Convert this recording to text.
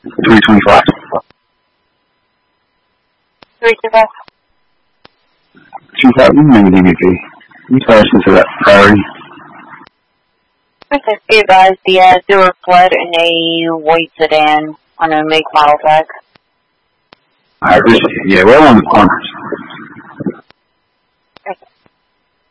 325. 325. 2000 DVP. You fastest to that priority. This is you guys, the sewer flood in a white sedan on a make model tag. I appreciate it. Yeah, we're on the corners.